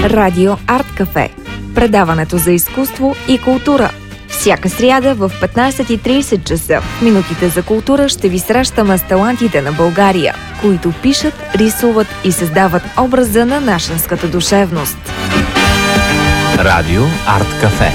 Радио Арт Кафе. Предаването за изкуство и култура. Всяка сряда в 15:30 часа в Минутите за култура ще ви срещаме с талантите на България, които пишат, рисуват и създават образа на нашенската душевност. Радио Арт Кафе.